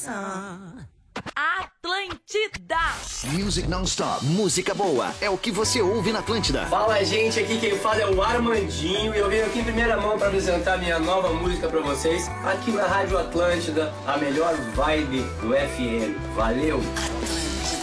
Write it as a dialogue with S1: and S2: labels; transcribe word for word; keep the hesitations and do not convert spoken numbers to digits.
S1: Atlântida!
S2: Music non-stop, música boa, é o que você ouve na Atlântida.
S3: Fala, gente, aqui quem fala é o Armandinho e eu venho aqui em primeira mão para apresentar minha nova música para vocês, aqui na Rádio Atlântida, a melhor vibe do F M. Valeu!